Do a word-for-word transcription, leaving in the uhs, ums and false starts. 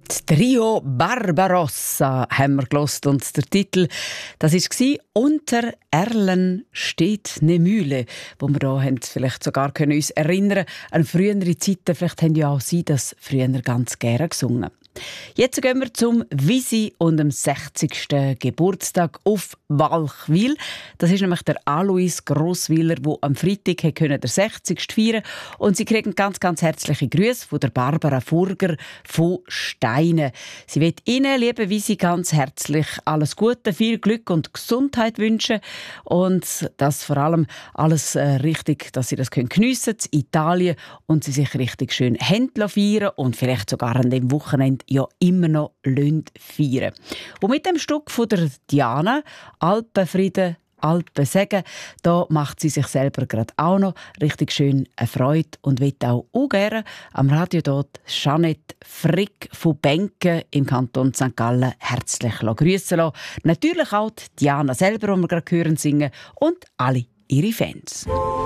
Das Trio Barbarossa haben wir gehört und der Titel, das war «Unter Erlen steht ne Mühle», wo wir da haben vielleicht sogar können uns erinnern an frühere Zeiten. Vielleicht haben ja auch Sie das früher ganz gerne gesungen. Jetzt gehen wir zum Visi und dem sechzigsten Geburtstag auf Walchwil. Das ist nämlich der Alois Grosswiller, der am Freitag der sechzigsten feiern konnte. Und sie kriegen ganz, ganz herzliche Grüße von der Barbara Furger von Steine. Sie will Ihnen, liebe Visi, ganz herzlich alles Gute, viel Glück und Gesundheit wünschen. Und das vor allem alles äh, richtig, dass Sie das können geniessen in Italien und Sie sich richtig schön Händler feiern und vielleicht sogar an dem Wochenende ja immer noch feiern. Und mit dem Stück von der Diana, Alpenfrieden, Alpensegen, da macht sie sich selber gerade auch noch richtig schön eine Freude und will auch, auch gerne am Radio dort Jeanette Frick von Benken im Kanton Sankt Gallen herzlich grüßen lassen. Natürlich auch die Diana selber, die wir gerade hören singen, und alle ihre Fans.